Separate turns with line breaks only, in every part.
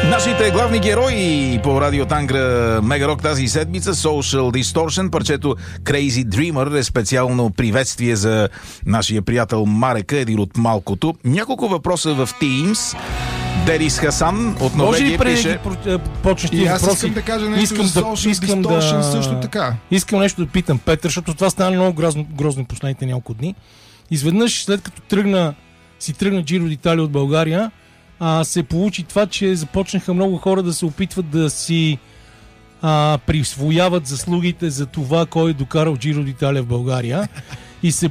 Нашите главни герои по Радио Тангра Мегарок тази седмица, Social Distortion, парчето Crazy Dreamer е специално приветствие за нашия приятел Марека, един от малкото. Няколко въпроса в Teams. Дерис Хасан от Норвегия пише...
Почнеш
и аз искам да кажа нещо за Social Distortion също така.
Искам нещо да питам Петър, защото това стана много грозно последните няколко дни. Изведнъж, след като си тръгна Джиро d'Италия от България, се получи това, че започнаха много хора да се опитват да си присвояват заслугите за това, кой е докарал Джиро d'Италия в България. И се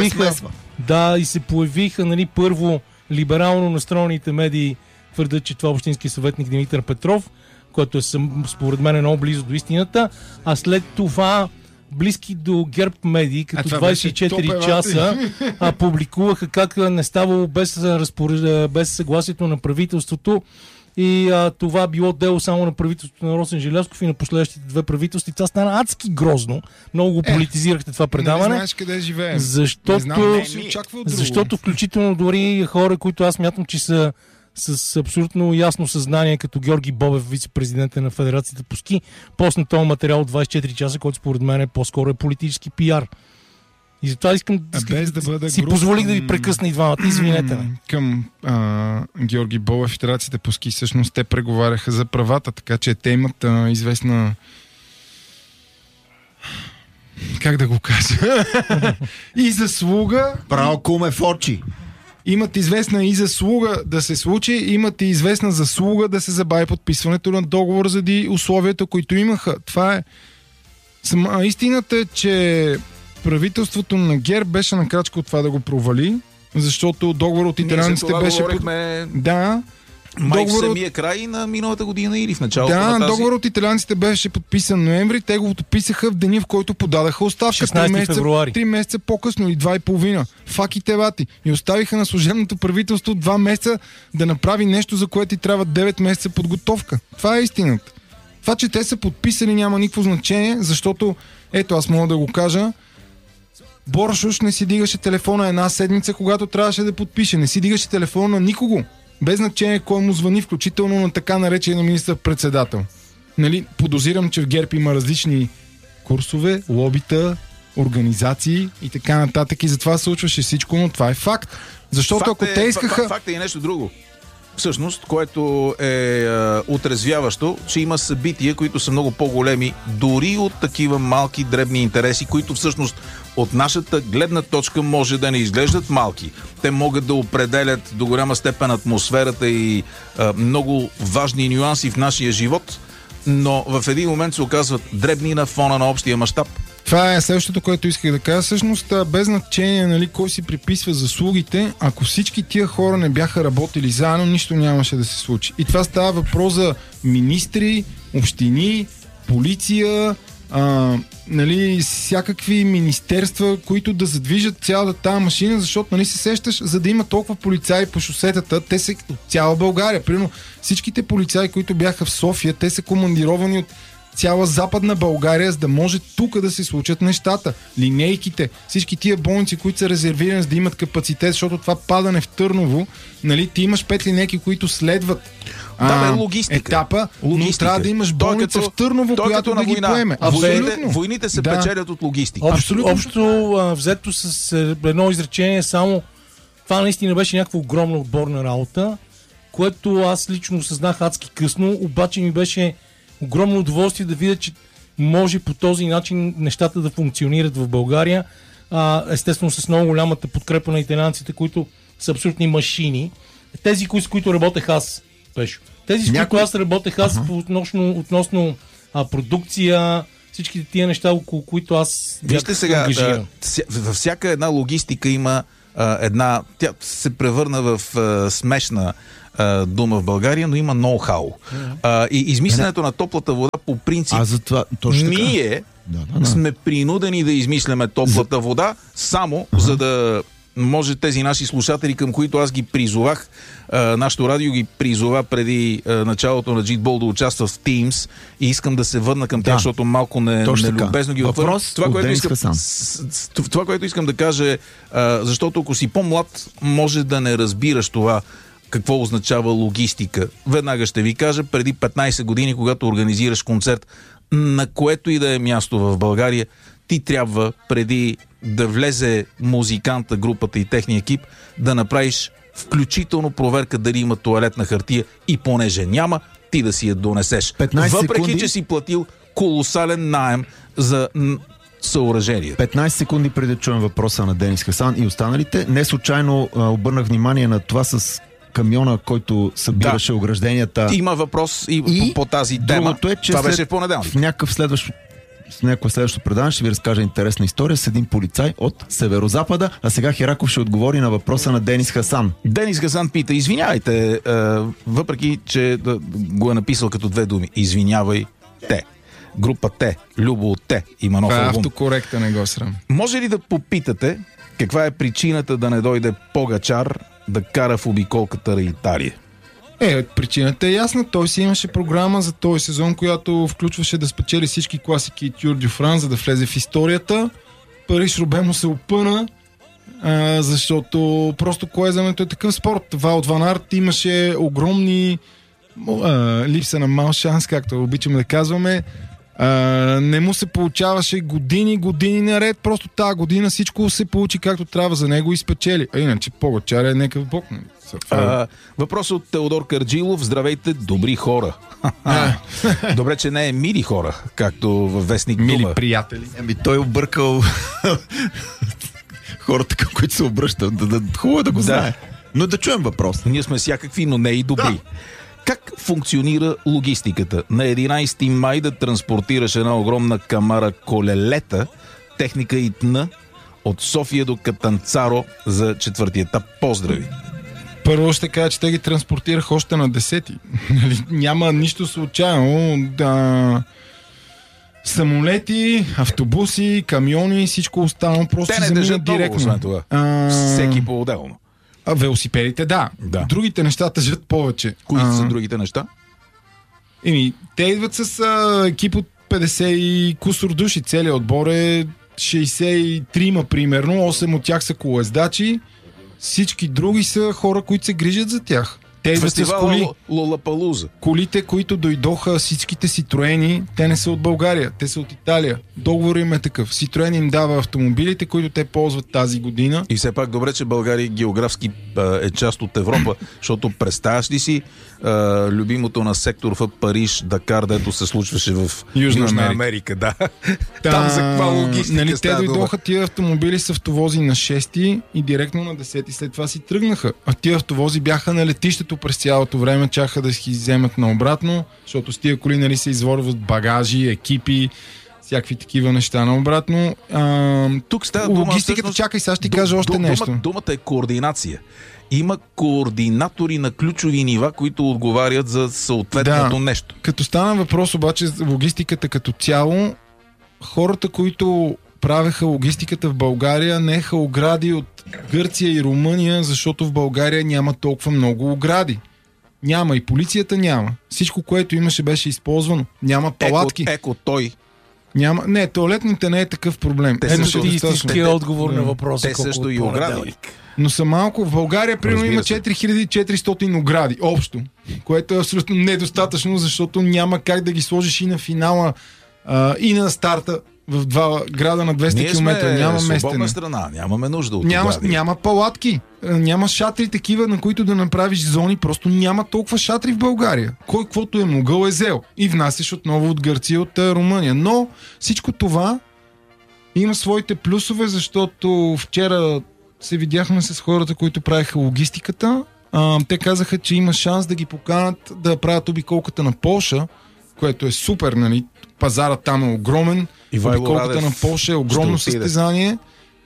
появиха, нали, първо либерално настроените медии твърдят, че това е общински съветник Димитър Петров, който е според мен много близо до истината, а след това близки до ГЕРБ медии, като 24 часа публикуваха как не ставало без съгласието на правителството и това било дело само на правителството на Росен Желязков и на последващите две правителства. Това стана адски грозно. Много го политизирахте това предаване.
Не знаеш къде живеем.
Защото включително дори хора, които аз мятам, че са с абсолютно ясно съзнание, като Георги Бобев, вице-президент на Федерацията по ски, посна този материал от 24 часа, който според мен по-скоро е политически пиар. И затова искам да си позволих да ви прекъсна и двамата. Извинете ме.
Към Георги Бобев, Федерацията по ски, всъщност те преговаряха за правата, така че те имат известна... Как да го кажа? И заслуга...
Право куме фочи.
Имат известна и заслуга да се случи, имат и известна заслуга да се забави подписването на договор заради условията, които имаха. Това е... Истината е, че правителството на ГЕРБ беше на крачка от това да го провали, защото договор от италианците беше... Да.
Май в самия край на миналата година или в началото на тази?
Да, договор от италианците беше подписан ноември, те го подписаха в деня, в който подадаха оставка.
16 февруари.
3 месеца по-късно или 2,5. Факите вати. И оставиха на служебното правителство 2 месеца да направи нещо, за което ти трябва 9 месеца подготовка. Това е истината. Това, че те са подписали, няма никакво значение, защото, ето аз мога да го кажа, Боршуш не си дигаше телефона една седмица, когато трябваше да подпише. Не си дигаше телефона на никого. Без значение кой му звъни, включително на така наречения министър-председател. Нали, подозирам, че в ГЕРБ има различни курсове, лобита, организации и така нататък. И затова случваше всичко, но това е факт. Защото ако те искаха...
Факт е и нещо друго. Всъщност, което е отрезвяващо, че има събития, които са много по-големи, дори от такива малки, дребни интереси, които всъщност от нашата гледна точка може да не изглеждат малки. Те могат да определят до голяма степен атмосферата и много важни нюанси в нашия живот, но в един момент се оказват дребни на фона на общия мащаб.
Това е следващото, което исках да кажа. Всъщност, без значение, нали, кой си приписва заслугите, ако всички тия хора не бяха работили заедно, нищо нямаше да се случи. И това става въпрос за министри, общини, полиция, нали, всякакви министерства, които да задвижат цялата тази машина, защото, нали, се сещаш, за да има толкова полицаи по шосетата, те са от цяла България. Примерно всичките полицаи, които бяха в София, те са командировани от цяла Западна България, за да може тук да се случат нещата. Линейките, всички тия болници, които са резервирани, за да имат капацитет, защото това падане в Търново, нали, ти имаш 5 линейки, които следват етапа, но трябва да имаш болница в Търново, която да ги поеме.
Войните се печелят от логистика.
Общо взето с едно изречение само, това наистина беше някаква огромна отборна работа, което аз лично осъзнах адски късно, обаче ми беше огромно удоволствие да видя, че може по този начин нещата да функционират в България. Естествено с много голямата подкрепа на италианците, които са абсолютни машини. Тези, с които работех аз, Пешо. Тези, с които аз работех аз относно продукция, всичките тия неща, около които аз
вижте сега, във всяка една логистика има тя се превърна в смешна дума в България, но има ноу-хау. И измисленето на топлата вода по принцип ние сме принудени да измисляме топлата вода само за да може тези наши слушатели, към които аз ги призовах, нашето радио ги призова преди началото на Джитбол да участва в Teams и искам да се върна към тях, защото малко нелюбезно ги отвърна. Това, което искам да кажа е, защото ако си по-млад, може да не разбираш това. какво означава логистика. Веднага ще ви кажа, преди 15 години, когато организираш концерт, на което и да е място в България, ти трябва преди да влезе музиканта, групата и техния екип, да направиш включително проверка дали има тоалетна хартия и понеже няма, ти да си я донесеш. Въпреки, че си платил колосален наем за съоръжението.
15 секунди преди да чуем въпроса на Денис Хасан и останалите. Не случайно обърнах внимание на това с камиона, който събираше огражденията.
Има въпрос и по тази тема.
Е, че
това беше в понеделник.
В някакво следващо предаване ще ви разкажа интересна история с един полицай от Северозапада, а сега Хераков ще отговори на въпроса на Денис Хасан.
Денис Хасан пита, извинявайте, въпреки, че го е написал като две думи. Извинявай те. Група Т, Любо от Т, има нов албум.
Автокоректа, не го срам.
Може ли да попитате каква е причината да не дойде Погачар да кара в обиколката на Италия?
Причината е ясна. Той си имаше програма за този сезон, която включваше да спечели всички класики Tour de France, за да влезе в историята. Париж Робе му се опъна, защото просто кое за мен е такъв спорт. Ваут Ван Арт имаше огромни липса на мал шанс, както обичаме да казваме. Не му се получаваше години наред. Просто тази година всичко се получи както трябва за него и спечели. А иначе Погачар е някакъв бог.
Въпрос от Теодор Карджилов. Здравейте, добри хора. Добре, че не е мили хора, както във вестник Дума.
Мили приятели.
Той объркал хората, към които се обръща. Хубаво е да го знае. Но да чуем въпрос.
Ние сме всякакви, но не и добри. Да. Как функционира логистиката? На 11 май да транспортираш една огромна камара колелета, техника ИТН, от София до Катанцаро за 4-ти етап. Поздрави!
Първо ще кажа, че те ги транспортирах още на 10-ти. Няма нищо случайно. Самолети, автобуси, камиони, всичко останало просто
те не държат директно. Освен това. Всеки по-отделно.
Велосипедите, да. Другите неща тъжат повече.
Кои са другите неща?
Те идват с екип от 50 и кусор души. Целият отбор е 63, примерно. 8 от тях са колоездачи. Всички други са хора, които се грижат за тях. Те идват с коли.
Лолапалуза.
Колите, които дойдоха, всичките Ситроени, те не са от България, те са от Италия. Договор им е такъв. Ситроен им дава автомобилите, които те ползват тази година.
И все пак добре, че България географски е част от Европа, защото представяш ли си любимото на сектор в Париж, Дакар, дето се случваше в Южна Америка. Да. Там за каква логистика
те дойдоха тия автомобили с автовози на 6 и директно на 10 след това си тръгнаха. А тия автовози бяха на летището през цялото време, чаха да си вземат наобратно, защото с тия коли се изворват багажи, екипи, всякакви такива неща наобратно.
Тук става дума,
логистиката, чакай, сега ще ти кажа още нещо.
Думата е координация. Има координатори на ключови нива, които отговарят за съответното нещо.
Като стана въпрос обаче за логистиката като цяло, хората, които правеха логистиката в България, нееха огради от Гърция и Румъния, защото в България няма толкова много огради. Няма и полицията няма. Всичко, което имаше, беше използвано. Няма палатки.
Той.
Няма. Не, тоалетните не е такъв проблем.
Те също истинския отговор на въпроса.
Те също и огради.
Но са малко. В България примерно има 4400 огради общо, което е абсолютно недостатъчно, защото няма как да ги сложиш и на финала, и на старта в два града на 200 км. Няма местене.
Страна, нямаме нужда от огради.
Няма палатки, няма шатри такива, на които да направиш зони, просто няма толкова шатри в България. Кой каквото е могъл е взел и внасяш отново от Гърция, от Румъния. Но всичко това има своите плюсове, защото вчера се видяхме с хората, които правиха логистиката. Те казаха, че има шанс да ги поканат да правят обиколката на Полша, което е супер, нали? Пазарът там е огромен. Обиколката на Полша е огромно състезание.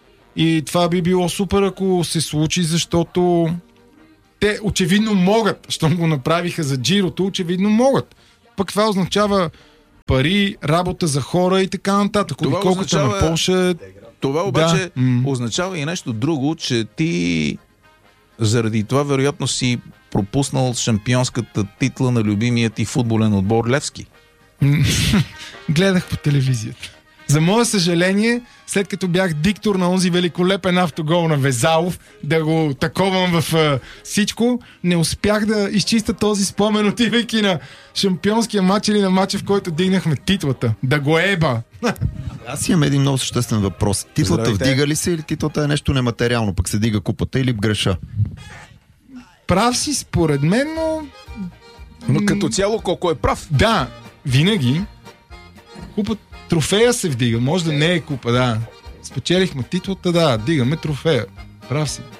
И това би било супер, ако се случи, защото те очевидно могат. Щом го направиха за Джирото, очевидно могат. Пък това означава пари, работа за хора и така нататък. Обиколката на Полша...
Това обаче означава и нещо друго, че ти заради това вероятно си пропуснал шампионската титла на любимия ти футболен отбор Левски.
Гледах по телевизията. За мое съжаление, след като бях диктор на онзи великолепен автогол на Везалов, да го таковам в всичко, не успях да изчиста този спомен, отивайки на шампионския матч или на матча, в който дигнахме титлата. Да го еба!
Аз имам един много съществен въпрос. Титлата
Здравейте.
вдига ли се или титлата е нещо нематериално, пък се дига купата или греша?
Прав си според мен, но...
Но като цяло колко е прав.
Да, винаги купа, трофея се вдига. Може да не е купа, да. Спечелихме титлата, да, дигаме трофея. Прав си.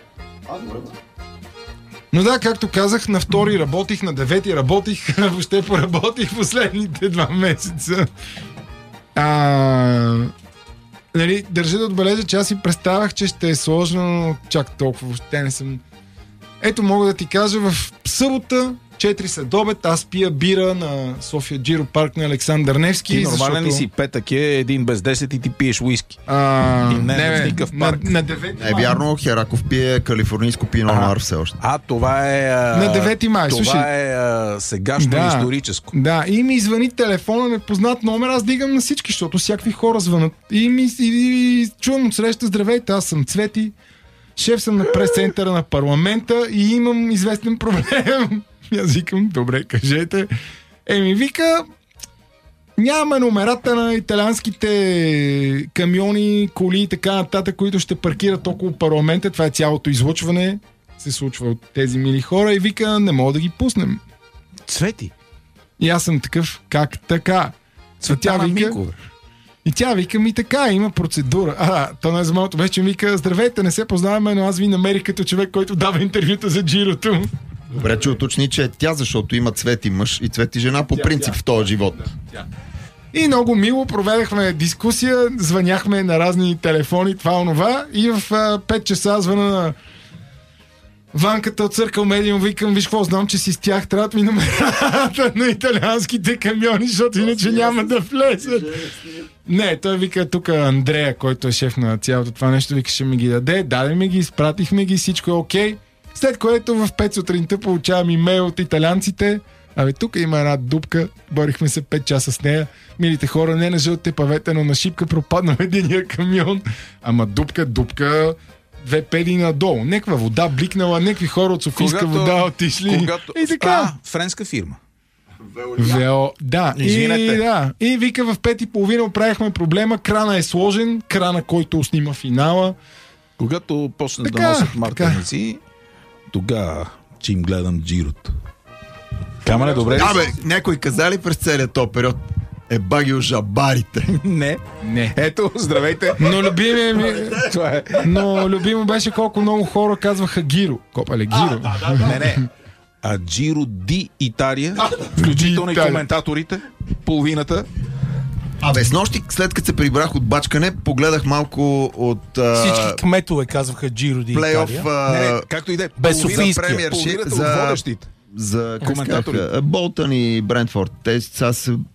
Но да, както казах, на 2 работих, на 9 работих, въобще поработих последните 2 месеца. Нали, държа да отбележа, че аз си представях, че ще е сложно, но чак толкова въобще не съм. Ето, мога да ти кажа, в събота 4 следобед аз пия бира на София Джиро парк на Александър Невски.
Ти нормален ли си? Петък е 1 без 10 и ти пиеш уиски.
Не,
в никакъв парк.
на 9
Е вярно, Хераков пие калифорнийско пино нуар все още.
Това е...
На 9 май,
това
слушай.
е сегашно историческо.
Да, и ми звъни телефона, непознат номер, аз дигам на всички, защото всякакви хора звънат. И чувам от среща, здравейте, аз съм Цвети, шеф съм на прес-центъра на парламента и имам известен проблем. Аз викам, добре, кажете. Еми вика, нямаме номерата на италианските камиони, коли и така нататък, които ще паркират около парламента. Това е цялото излъчване. Се случва от тези мили хора и вика, не мога да ги пуснем.
Цвети.
И аз съм такъв, как така?
Цветана Микова.
И тя вика ми така, има процедура. То не е за малото беше, че ми вика, здравейте, не се познаваме, но аз ви намерих като човек, който дава интервюта за Джирото.
Добре, че уточни, че е тя, защото има Цвети мъж и Цвети жена по принцип в този живот.
И много мило проведахме дискусия, звъняхме на разни телефони, това онова, и в 5 часа звъна на Ванката от Църкъл Медиум, викам, виж какво, знам, че си с тях, трябва да ми номерата на италианските камиони, защото иначе няма да влезат. Не, той вика тук Андрея, който е шеф на цялото това нещо, вика, ще ми ги даде ми ги, изпратихме ги, всичко е окей. След което в 5 сутринта получавам имейл от италианците. Тук има една дупка, борихме се 5 часа с нея. Милите хора, не на жълтите павета, но на шипка пропадна в единия камион. Ама дупка, 2 педи надолу. Неква вода бликнала, некви хора от Софийска вода отишли. И така.
Френска фирма.
Да. И вика в 5:30 оправихме проблема. Крана е сложен, крана, който снима финала.
Когато почнат да носят мартеници, тогава, че им гледам Джирото. Камене, добре ли?
Някой казали през целият този период багил жабарите.
Не. Ето, здравейте.
Но любимо беше колко много хора казваха Гиро. Копале Гиро.
Не. А Джиро ди Италия, включително и коментаторите, половината.
С нощи, след като се прибрах от бачкане, погледах малко от...
Всички кметове казваха Джиро ди Италия.
Не, както и да е.
Без Софийския.
Половината от водещите.
За коментатори. Болтън и Брентфорд. Те са...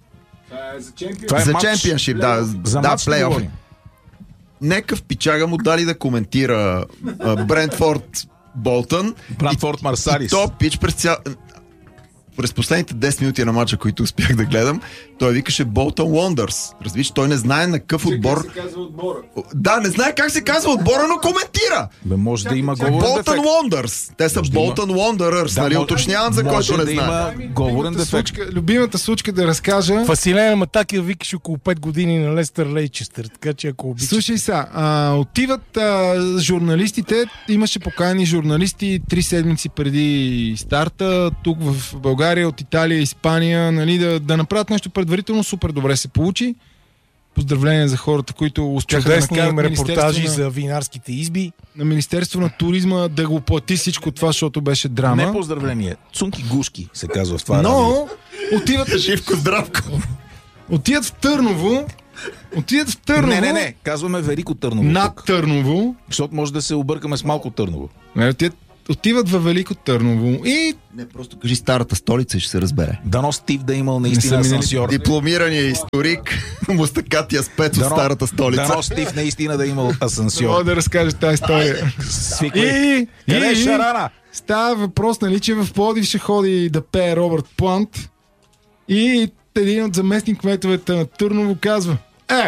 За чемпионшип, да, плейоф. Некъв пичага му дали да коментира Брентфорд Болтън.
Брентфорд Марсалис.
И то пич през последните 10 минути на мача, които успях да гледам, той викаше Болтън Уондърс. Разбираш, той не знае на какъв отбор... Да, не знае как се казва отбора, но коментира!
Може да има говорен дефект.
Болтън Уондърс. Те са Болтън Уондърърс, нали? Уточнявам за който не знае.
Има говорен дефект.
Любимата случка да разкажа.
Василена Матакия викаше около 5 години на Лестър Лейчестър, така че ако обичаш...
Слушай отиват журналистите, имаше поканени журналисти 3 седмици преди старта, тук в България, от Италия, Испания, нали, да направят нещо предварително, супер добре се получи. Поздравления за хората, които успяха да накарат
репортажи за винарските изби.
На Министерство на туризма да го плати всичко това, защото беше драма.
Не поздравление. Цунки Гушки се казва в това.
Но отиват
Живко Здравко.
Отиват в Търново.
Не. Казваме Велико Търново.
Над Търново.
Защото може да се объркаме с Малко Търново.
Отиват във Велико Търново и...
Не, просто кажи старата столица и ще се разбере.
Дано Стив да имал наистина асансьор.
Дипломирания историк, мустакатия спец от старата столица.
Дано Стив наистина да имал асансьор.
Мога да разкажа тази история.
Къде е Шарана?
Става въпрос, нали, че в Пловдив ще ходи да пее Робърт Плант и един от заместник кметовете на Търново казва: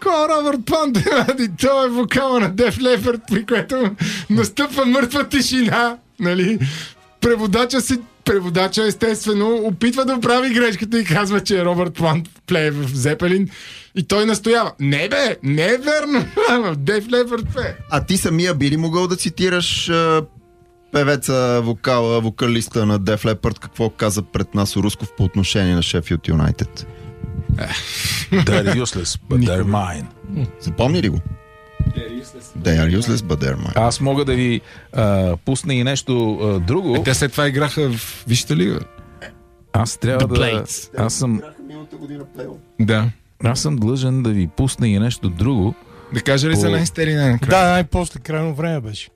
Робърт Плант, и той е вокала на Def Leppard, при което настъпва мъртва тишина, нали? Преводача естествено опитва да прави грешката и казва, че Робърт Плант плее в Зепелин и той настоява. Не бе, не е верно, в Def Leppard пее.
А ти самия би ли могъл да цитираш певеца, вокалиста на Def Leppard, какво каза пред нас Русков по отношение на Шеффилд Юнайтед?
They're useless, but they're mine.
Запомни ли го? They are useless, but they're mine.
Аз мога да ви пусна и нещо друго.
Те след това играха в Висшата лига.
Аз трябва да... Аз съм длъжен да ви пусна и нещо друго.
Да кажа ли за най-стери най-накрая?
Да, най-после крайно време беше.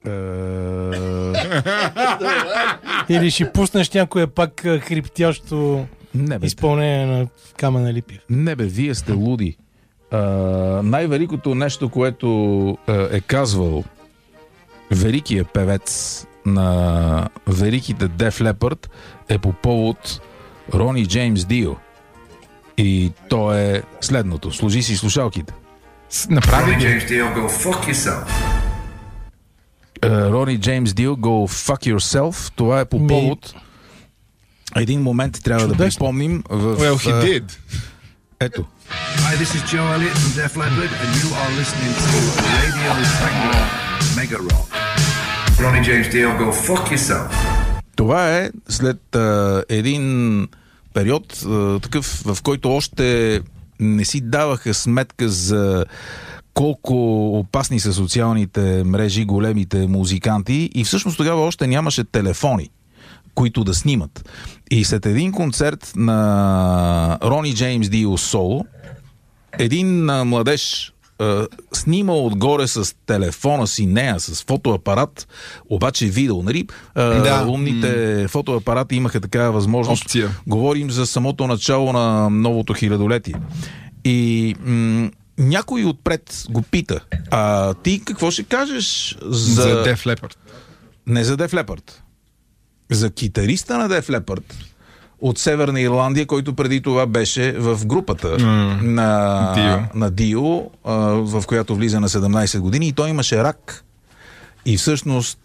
Или ще пуснеш някоя пак хриптящо изпълнение на Камена Липиев.
Не бе, вие сте луди. Най-великото нещо, което е казвал великият певец на великите Def Leppard е по повод Рони Джеймс Дио. И то е следното. Сложи си слушалките.
Направи ги.
Рони Джеймс Дио, Go Fuck Yourself. Това е по повод един момент трябва да припомним в...
Well, he did.
Ето.
Hi, this is Joe Elliott from Def Leppard and you are listening to Radio Rectangular Mega Rock. Ronnie James Dio, Go Fuck Yourself.
Това е след един период, такъв, в който още не си даваха сметка за колко опасни са социалните мрежи, големите музиканти, и всъщност тогава още нямаше телефони, които да снимат. И след един концерт на Рони Джеймс Дио соло, един младеж снимал отгоре с телефона си, нея с фотоапарат, обаче видео, нали? Умните фотоапарати имаха такава възможност.
Опция.
Говорим за самото начало на новото хилядолетие. И някой отпред го пита: а ти какво ще кажеш за
Def Leppard?
Не за Def Leppard. За китариста на Def Leppard от Северна Ирландия, който преди това беше в групата на Дио, в която влиза на 17 години, и той имаше рак. И всъщност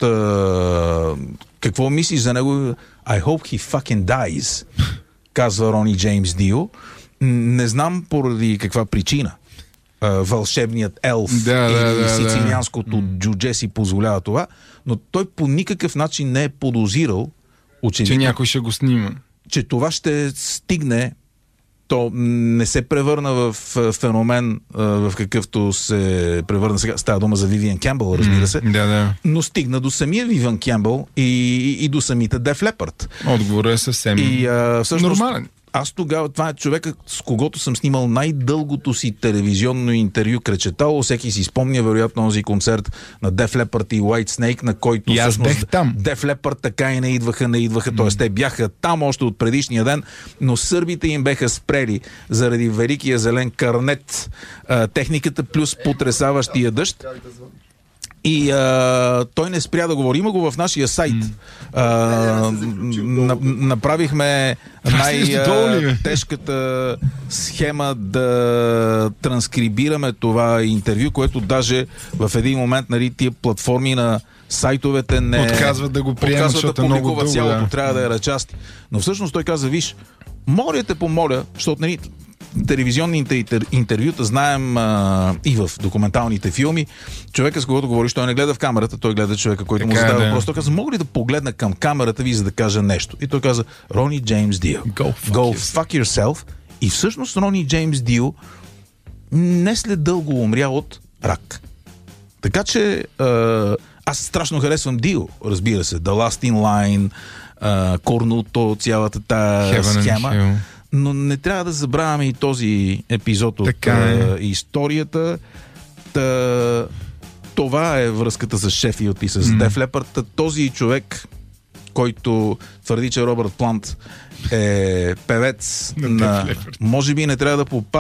какво мислиш за него? I hope he fucking dies, казва Рони Джеймс Дио. Не знам поради каква причина вълшебният елф или сицилианското джудже си позволява това, но той по никакъв начин не е подозирал,
че някой ще го снима.
Че това ще стигне, то не се превърна в феномен, в какъвто се превърна сега. Става дума за Вивиан Кембъл, разбира се. Но стигна до самия Вивиан Кембъл и до самите Def Leppard.
Отговорът е съвсем нормален.
Аз тогава, това е човека, с когото съм снимал най-дългото си телевизионно интервю, кречетало. Всеки си спомня, вероятно, този концерт на Def Leppard и White Snake, на който всъщност Def Leppard така и не идваха. Т.е. те бяха там още от предишния ден, но сърбите им беха спрели заради великия зелен карнет, техниката плюс потресаващия дъжд. И той не спря да говори. Има го в нашия сайт. Направихме най-тежката схема да транскрибираме това интервю, което даже в един момент, нали, тия платформи на сайтовете не
отказват да го приемат, защото е много дълго.
Цялото трябва да е ръчасти. Но всъщност той каза: виж, моля те помоля, защото, нали, телевизионните интервюта знаем и в документалните филми, човека, с когото говориш, той не гледа в камерата, той гледа човека, който му задава въпрос. Той каза: мога ли да погледна към камерата ви, за да кажа нещо? И той каза: Рони Джеймс Дио, Go fuck yourself. И всъщност Рони Джеймс Дио не след дълго умря от рак. Така че аз страшно харесвам Дио, разбира се, The Last in Line, Корнуто, цялата тая схема. Но не трябва да забравяме и този епизод от историята. Това е връзката с Шефилд и с Def Leppard. Този човек, който твърди, че Робърт Плант е певец на... Може би не трябва да попада